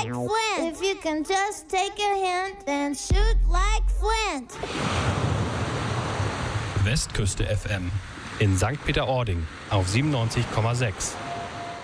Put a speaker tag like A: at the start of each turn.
A: like Flint. If you can just take a hint, then shoot like Flint.
B: Westküste FM in St. Peter-Ording auf 97,6.